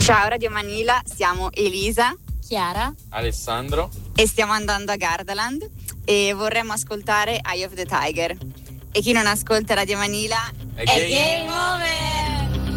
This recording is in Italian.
Ciao Radio Manila, siamo Elisa, Chiara, Alessandro e stiamo andando a Gardaland e vorremmo ascoltare Eye of the Tiger. E chi non ascolta Radio Manila è game over!